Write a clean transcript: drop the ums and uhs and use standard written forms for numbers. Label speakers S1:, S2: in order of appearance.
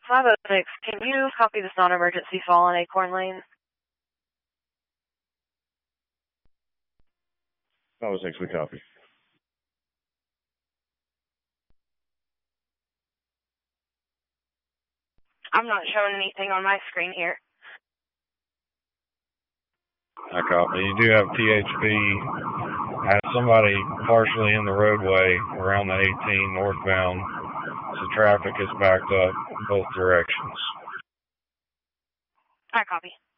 S1: 506, can you copy this non-emergency fall on Acorn Lane?
S2: 506, we copy.
S1: I'm not showing anything on my screen here.
S2: I copy. You do have THP. Had somebody partially in the roadway around the 18 northbound, so traffic is backed up both directions.
S1: I copy.